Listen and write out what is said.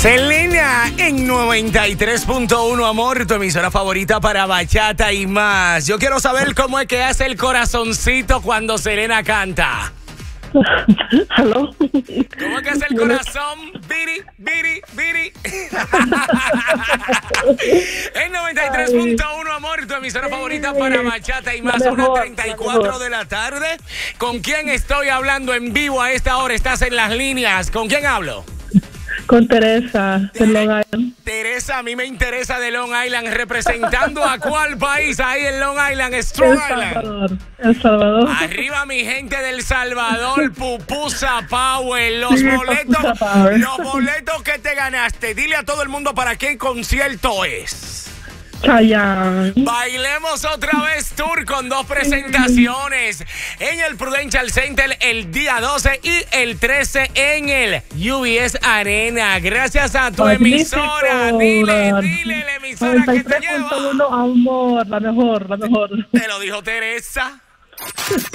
Selena en 93.1, amor, tu emisora favorita para bachata y más. Yo quiero saber cómo es que hace el corazoncito cuando Selena canta. ¿Aló? ¿Cómo es que hace el corazón? Biri, biri, biri. En 93.1, amor, tu emisora favorita para bachata y más. 1:34 de la tarde. ¿Con quién estoy hablando en vivo a esta hora? Estás en las líneas. ¿Con quién hablo? Con Teresa, de Long Island. Teresa, a mí me interesa de Long Island. ¿Representando a cuál país ahí en Long Island? Strong Island. El Salvador. Arriba mi gente del Salvador, Pupusa Power. Los boletos que te ganaste. Dile a todo el mundo para qué concierto es. Chayanne. Bailemos otra vez tour con 2 presentaciones en el Prudential Center el día 12 y el 13 en el UBS Arena. Gracias a tu emisora. Dile la emisora que te lleva. 93.1, amor, la mejor. Te lo dijo Teresa.